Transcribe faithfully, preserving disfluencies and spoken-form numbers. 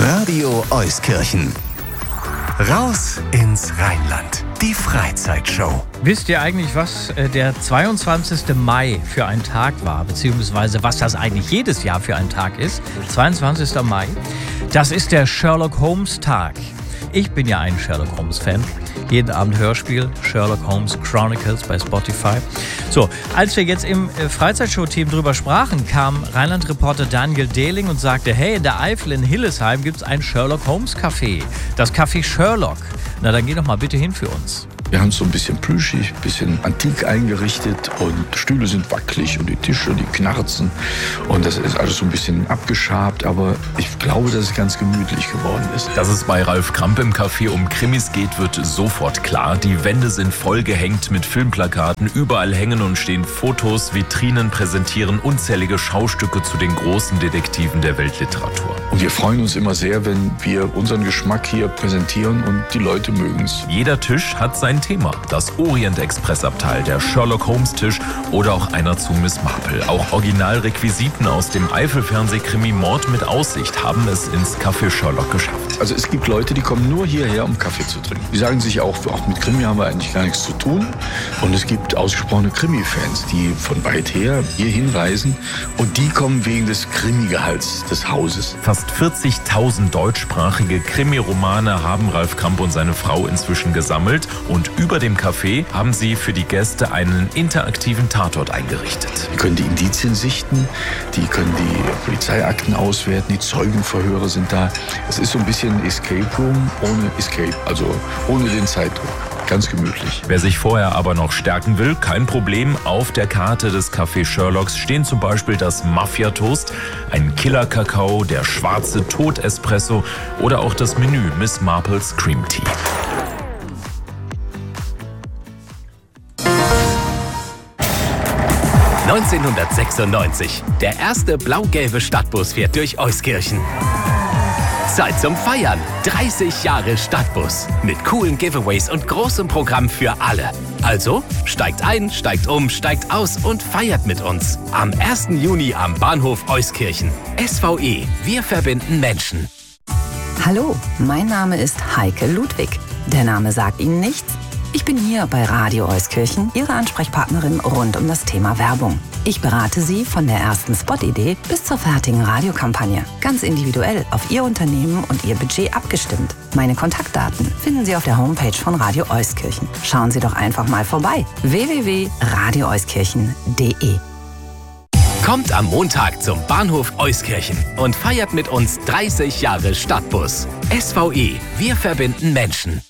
Radio Euskirchen. Raus ins Rheinland. Die Freizeitshow. Wisst ihr eigentlich, was äh, der zweiundzwanzigste Mai für ein Tag war? Beziehungsweise was das eigentlich jedes Jahr für ein Tag ist? zweiundzwanzigster Mai. Das ist der Sherlock Holmes Tag. Ich bin ja ein Sherlock Holmes Fan. Jeden Abend Hörspiel, Sherlock Holmes Chronicles bei Spotify. So, als wir jetzt im äh, Freizeitshow-Team drüber sprachen, kam Rheinland-Reporter Daniel Dehling und sagte, hey, in der Eifel in Hillesheim gibt es ein Sherlock Holmes Café. Das Café Sherlock. Na, dann geh doch mal bitte hin für uns. Wir haben es so ein bisschen plüschig, ein bisschen antik eingerichtet und Stühle sind wackelig und die Tische, die knarzen und das ist alles so ein bisschen abgeschabt, aber ich glaube, dass es ganz gemütlich geworden ist. Dass es bei Ralf Kramp im Café um Krimis geht, wird sofort klar. Die Wände sind vollgehängt mit Filmplakaten, überall hängen und stehen Fotos, Vitrinen präsentieren unzählige Schaustücke zu den großen Detektiven der Weltliteratur. Und wir freuen uns immer sehr, wenn wir unseren Geschmack hier präsentieren und die Leute mögen es. Jeder Tisch hat sein Thema. Das Orient-Express-Abteil, der Sherlock-Holmes-Tisch oder auch einer zu Miss Marple. Auch Originalrequisiten aus dem Eifel-Fernsehkrimi Mord mit Aussicht haben es ins Café Sherlock geschafft. Also es gibt Leute, die kommen nur hierher, um Kaffee zu trinken. Die sagen sich auch, auch mit Krimi haben wir eigentlich gar nichts zu tun. Und es gibt ausgesprochene Krimi-Fans, die von weit her hier hinreisen und die kommen wegen des Krimi-Gehalts des Hauses. Fast vierzigtausend deutschsprachige Krimi-Romane haben Ralf Kramp und seine Frau inzwischen gesammelt und über dem Café haben sie für die Gäste einen interaktiven Tatort eingerichtet. Die können die Indizien sichten, die können die Polizeiakten auswerten, die Zeugenverhöre sind da. Es ist so ein bisschen Escape Room ohne Escape, also ohne den Zeitdruck. Ganz gemütlich. Wer sich vorher aber noch stärken will, kein Problem. Auf der Karte des Café Sherlocks stehen zum Beispiel das Mafia-Toast, ein Killer-Kakao, der schwarze Tod-Espresso oder auch das Menü Miss Marples Cream Tea. neunzehnhundertsechsundneunzig. Der erste blau-gelbe Stadtbus fährt durch Euskirchen. Zeit zum Feiern. dreißig Jahre Stadtbus. Mit coolen Giveaways und großem Programm für alle. Also steigt ein, steigt um, steigt aus und feiert mit uns. Am ersten Juni am Bahnhof Euskirchen. S V E. Wir verbinden Menschen. Hallo, mein Name ist Heike Ludwig. Der Name sagt Ihnen nichts? Ich bin hier bei Radio Euskirchen, Ihre Ansprechpartnerin rund um das Thema Werbung. Ich berate Sie von der ersten Spot-Idee bis zur fertigen Radiokampagne. Ganz individuell auf Ihr Unternehmen und Ihr Budget abgestimmt. Meine Kontaktdaten finden Sie auf der Homepage von Radio Euskirchen. Schauen Sie doch einfach mal vorbei. w w w punkt radio euskirchen punkt de Kommt am Montag zum Bahnhof Euskirchen und feiert mit uns dreißig Jahre Stadtbus. S V E. Wir verbinden Menschen.